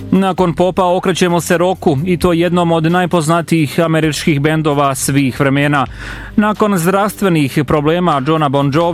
Nakon popa okrećemo se rocku i to jednom od najpoznatijih američkih bendova svih vremena. Nakon zdravstvenih problema Johna Bon Jovi